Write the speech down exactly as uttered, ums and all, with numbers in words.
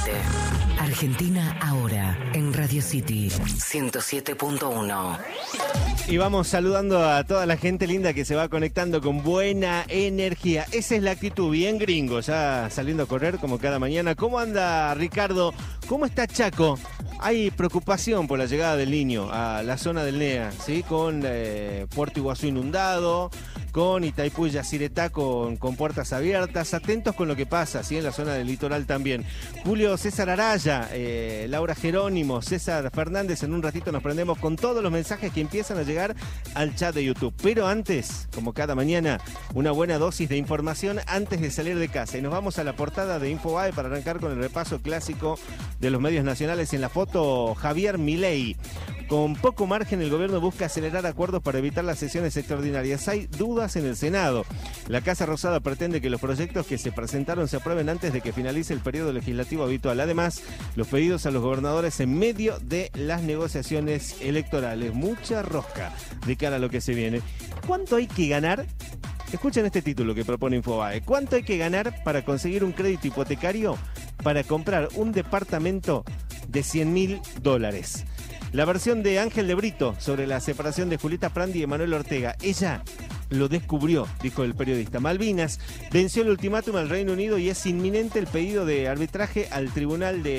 Comunicate. Argentina ahora en Radio City ciento siete punto uno. Y vamos saludando a toda la gente linda que se va conectando con buena energía. Esa es la actitud, bien gringo, ya saliendo a correr como cada mañana. ¿Cómo anda Ricardo? ¿Cómo está Chaco? Hay preocupación por la llegada del Niño a la zona del N E A, ¿sí? Con eh, Puerto Iguazú inundado, con Itaipú y Yacyretá con, con puertas abiertas. Atentos con lo que pasa, ¿sí? En la zona del litoral también. Julio César Araya, eh, Laura Jerónimo, César Fernández, en un ratito nos prendemos con todos los mensajes que empiezan a llegar al chat de YouTube. Pero antes, como cada mañana, una buena dosis de información antes de salir de casa. Y nos vamos a la portada de Infobae para arrancar con el repaso clásico de los medios nacionales. En la foto, Javier Milei. Con poco margen, el gobierno busca acelerar acuerdos para evitar las sesiones extraordinarias. Hay dudas en el Senado. La Casa Rosada pretende que los proyectos que se presentaron se aprueben antes de que finalice el periodo legislativo habitual. Además, los pedidos a los gobernadores en medio de las negociaciones electorales. Mucha rosca de cara a lo que se viene. ¿Cuánto hay que ganar? Escuchen este título que propone Infobae. ¿Cuánto hay que ganar para conseguir un crédito hipotecario para comprar un departamento de cien mil dólares? La versión de Ángel de Brito sobre la separación de Julieta Prandi y Manuel Ortega. Ella lo descubrió, dijo el periodista. Malvinas venció el ultimátum al Reino Unido y es inminente el pedido de arbitraje al Tribunal de